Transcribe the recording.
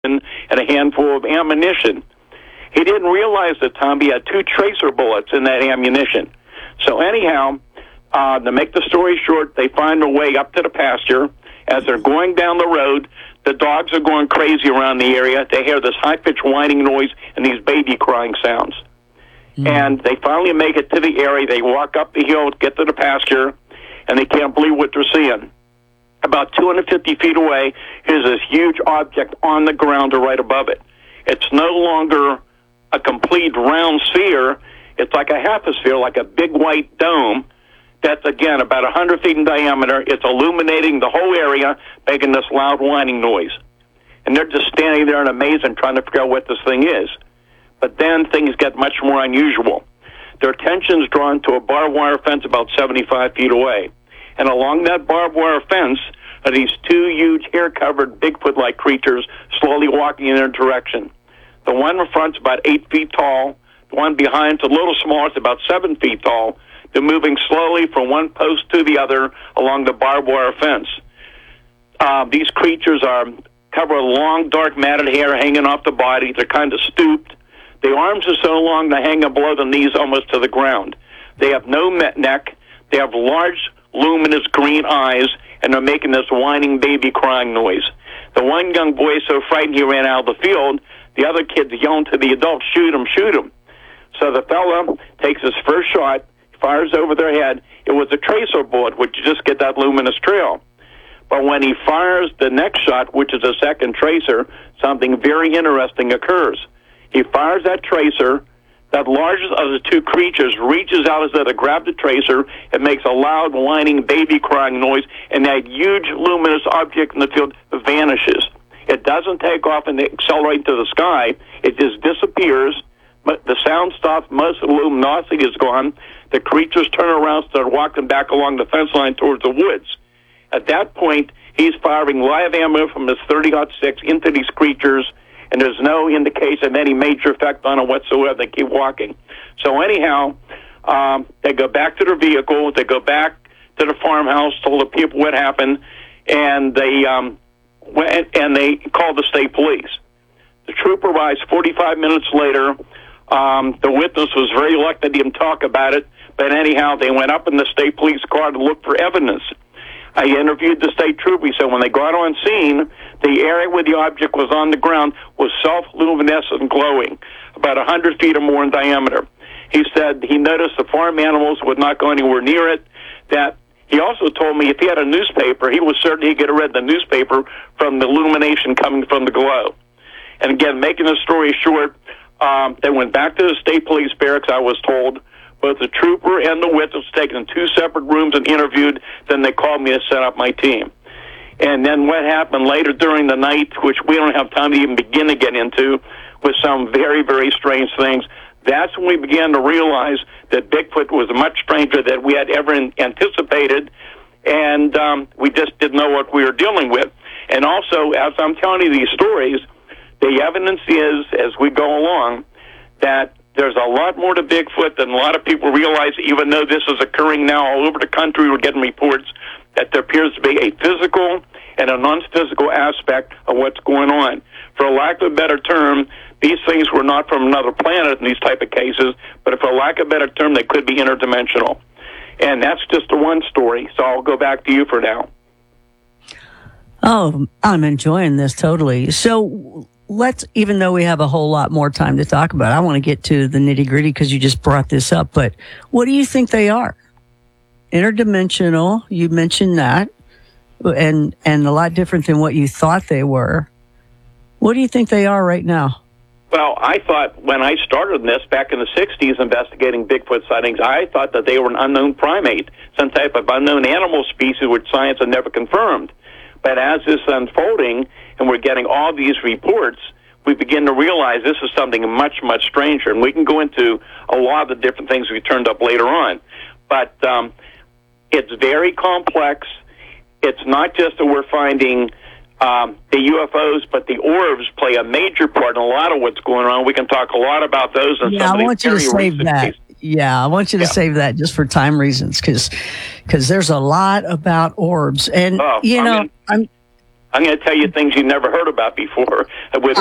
and a handful of ammunition. He didn't realize at the time he had 2 tracer bullets in that ammunition. So anyhow, to make the story short, they find their way up to the pasture. As they're going down the road, the dogs are going crazy around the area. They hear this high-pitched whining noise and these baby crying sounds. And they finally make it to the area. They walk up the hill, get to the pasture, and they can't believe what they're seeing. About 250 feet away, here's this huge object on the ground right above it. It's no longer a complete round sphere. It's like a half a sphere, like a big white dome that's, again, about 100 feet in diameter. It's illuminating the whole area, making this loud whining noise. And they're just standing there in amazement trying to figure out what this thing is. But then things get much more unusual. Their attention's drawn to a barbed wire fence about 75 feet away. And along that barbed wire fence are these 2 huge hair-covered Bigfoot-like creatures slowly walking in their direction. The one in front's about 8 feet tall. The one behind's a little smaller. It's about 7 feet tall. They're moving slowly from one post to the other along the barbed wire fence. These creatures are covered with long, dark, matted hair hanging off the body. They're kind of stooped. The arms are so long they hang below the knees almost to the ground. They have no neck. They have large, luminous green eyes, and they're making this whining baby crying noise. The one young boy is so frightened he ran out of the field. The other kid's yelling to the adults, shoot him, shoot him. So the fella takes his first shot, fires over their head. It was a tracer bullet, which you just get that luminous trail. But when he fires the next shot, which is a second tracer, something very interesting occurs. He fires that tracer. That largest of the 2 creatures reaches out as though to grab the tracer. It makes a loud, whining, baby crying noise, and that huge luminous object in the field vanishes. It doesn't take off and accelerate to the sky. It just disappears. But the sound stops. Most of the luminosity is gone. The creatures turn around, start walking back along the fence line towards the woods. At that point, he's firing live ammo from his .30-06 into these creatures, and there's no indication of any major effect on them whatsoever. They keep walking. So anyhow, they go back to their vehicle. They go back to the farmhouse, told the people what happened, and they went and they called the state police. The trooper arrives 45 minutes later. The witness was very reluctant to even talk about it, but anyhow, they went up in the state police car to look for evidence. I interviewed the state trooper. He said when they got on scene, the area where the object was on the ground was self-luminescent and glowing, about 100 feet or more in diameter. He said he noticed the farm animals would not go anywhere near it. That he also told me if he had a newspaper, he was certain he could have read the newspaper from the illumination coming from the glow. And again, making the story short, they went back to the state police barracks, I was told. Both the trooper and the witness taken in 2 separate rooms and interviewed. Then they called me to set up my team. And then what happened later during the night, which we don't have time to even begin to get into, was some very, very strange things. That's when we began to realize that Bigfoot was much stranger than we had ever anticipated, and we just didn't know what we were dealing with. And also, as I'm telling you these stories, the evidence is, as we go along, that there's a lot more to Bigfoot than a lot of people realize, even though this is occurring now all over the country. We're getting reports that there appears to be a physical and a non-physical aspect of what's going on. For lack of a better term, these things were not from another planet in these type of cases, but for lack of a better term, they could be interdimensional. And that's just the one story, so I'll go back to you for now. Oh, I'm enjoying this totally. So let's, even though we have a whole lot more time to talk about, I want to get to the nitty-gritty because you just brought this up, but what do you think they are? Interdimensional, you mentioned that, and a lot different than what you thought they were. What do you think they are right now? Well, I thought when I started this back in the 60s investigating Bigfoot sightings, I thought that they were an unknown primate, some type of unknown animal species which science had never confirmed. But as this is unfolding and we're getting all these reports, we begin to realize this is something much, much stranger. And we can go into a lot of the different things we turned up later on. But it's very complex. It's not just that we're finding the UFOs, but the orbs play a major part in a lot of what's going on. We can talk a lot about those. And yeah, I want you to save that. Yeah, I want you to save that just for time reasons, because there's a lot about orbs, and I'm going to tell you things you never heard about before with